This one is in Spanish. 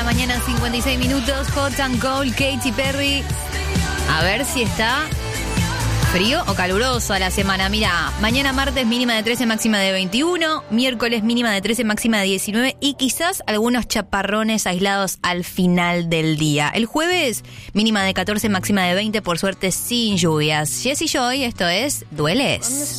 mañana, 56 minutos. Hot and Cold, Katy Perry. A ver si está frío o caluroso a la semana. Mira, mañana martes mínima de 13, máxima de 21. Miércoles mínima de 13, máxima de 19. Y quizás algunos chaparrones aislados al final del día. El jueves mínima de 14, máxima de 20. Por suerte sin lluvias. Jessy Joy, esto es Dueles.